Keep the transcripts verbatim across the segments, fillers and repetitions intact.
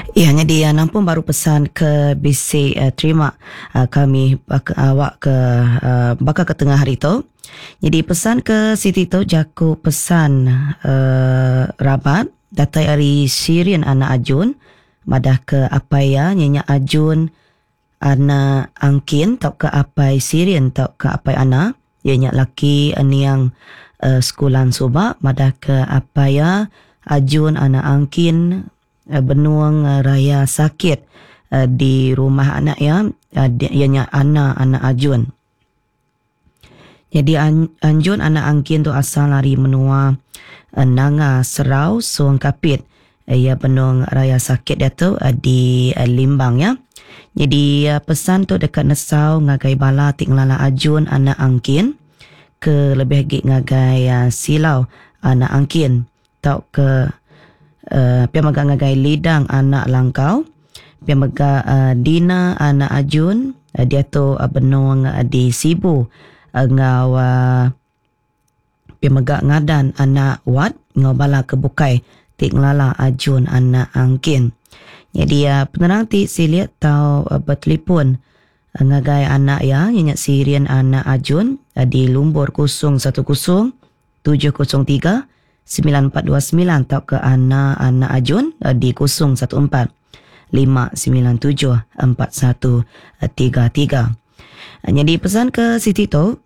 Ianya dia nampun baru pesan ke bisik uh, terima uh, kami bak, awak ke uh, bakal ke tengah hari tu. Jadi pesan ke Siti tu jaku pesan uh, rabat datai hari Syrian anak Ajun madah ke apaya nyenyak Ajun anak angkin tau ke apai Syrian tau ke apai anak nyenyak laki aniang uh, sekulan subak madah ke apaya Ajun anak angkin Uh, benuang uh, raya sakit uh, di rumah anak ya, uh, ianya anak anak Ajun. Jadi an, Anjun anak angkin tu asal lari menua uh, nanga serau suang kapit. Uh, ia benuang raya sakit dia tu uh, di uh, Limbang ya. Jadi uh, pesan tu dekat Nesau ngagai bala tik ngelala Ajun anak angkin ke lebih lagi ngagai uh, silau anak angkin tau ke Uh, pia maga ngagai lidang anak langkau, pia maga uh, Dina anak Ajun, uh, dia tu uh, benung uh, di Sibu, uh, ngau uh, pia maga ngadan anak Wat, ngau bala kebukai tik ngelala Ajun anak angkin. Jadi uh, penerang ti siliat tau uh, bertelefon uh, ngagai anak ya, nyenyak Syrian anak Ajun uh, di Lumbur kosong satu kosong tujuh kosong tiga sembilan empat dua sembilan tau ke anak-anak Ajun uh, di kosong satu empat lima sembilan tujuh empat satu tiga tiga. Uh, jadi pesan ke Siti tu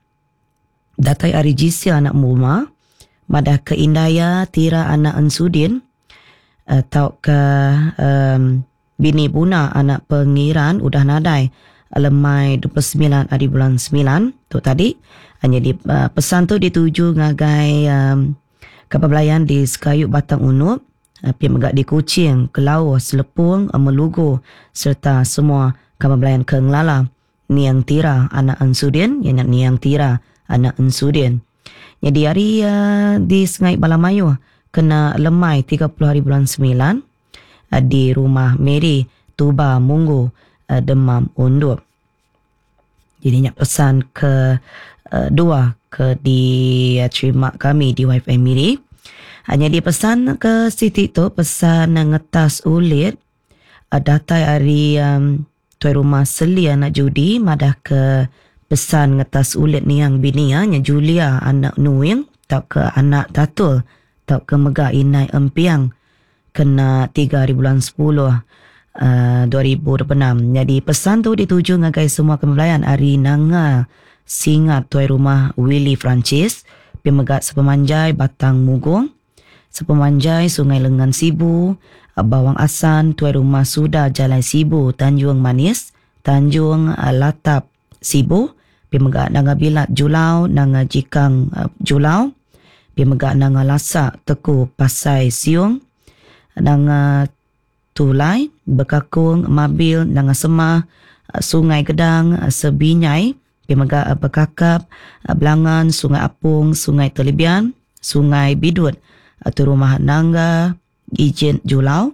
datai ari Jisia anak Muma madah ke Indaya Tira anak Ansudin uh, tau ke um, bini Buna anak Pengiran udah nadai lemai dua puluh sembilan hari bulan sembilan tu tadi. Uh, jadi uh, pesan tu dituju ngagai um, Kapabelayan di Sekayuk Batang Unup, pi megak di Kuching, Kelau, Selepung, Melugu serta semua kapabelayan ke Ngelala. Niang Tira anak Ansudin, yang Niang Tira anak Ansudin. Jadi hari uh, di Sengai Balamayu kena lemai tiga puluh hari bulan sembilan uh, di rumah Mary Tuba Munggu uh, Demam Undup. Jadi nyak pesan ke uh, dua ke di uh, terima kami di wifi Miri. Hanya di pesan ke Siti tu pesan ngetas ulit uh, datai hari um, tuai rumah Seli anak Judi madah ke pesan ngetas ulit ni yang bini ya, Julia anak Nuing tau ke anak Tatul tau ke Mega Inai Empiang kena tiga hari bulan sepuluh uh, dua ribu dua puluh enam. Jadi pesan tu dituju ngagai semua kembelayan hari nanga Singat tuai rumah Willy Francis, Pemegat Sepemanjai Batang Mugung, Sepemanjai Sungai Lengan Sibu, Bawang Asan tuai rumah Suda Jalan Sibu Tanjung Manis, Tanjung Latap Sibu, Pemegat Nanga Bilat Julau, Nanga Jikang Julau, Pemegat Nanga Lasak Teku Pasai Siung, Nanga Tulai, Bekakung Mabil, Nanga Semah, Sungai Gedang, Sebinyai, Pemega Bekakap, Belangan, Sungai Apung, Sungai Telibian, Sungai Bidut, tu rumah Nangga, Ijen Julau,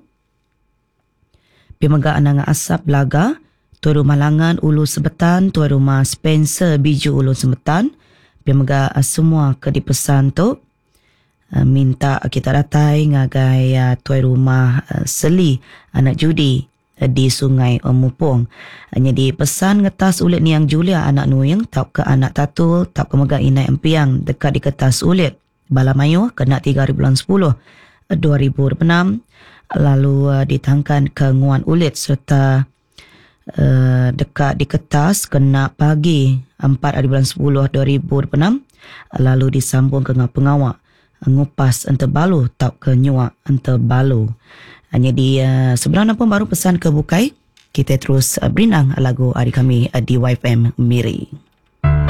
Pemega Nanga Asap Laga, tu rumah Langan Ulu Sebetan, tu rumah Spencer Biju Ulu Sebetan, Pemega semua ke dipesan tu, minta kita datai ngagai tuai rumah Seli anak Judi di Sungai Mupung. Hanya di pesan ngetas ulit ni yang Julia anak Nuyeng tau ke anak Tatul tau ke Mega Inai Empiang dekat di kertas ulit Balamayu kena tiga hari bulan sepuluh dua ribu dua puluh enam lalu uh, ditangkan ke Nguan Ulit serta uh, dekat di kertas kena pagi empat hari bulan sepuluh dua ribu dua puluh enam lalu disambung ke pengawak ngupas ente balu tau ke nyuak ente balu. Hanya di uh, sebenarnya pun baru pesan ke Bukai. Kita terus uh, berinang lagu hari kami uh, di Y F M Miri.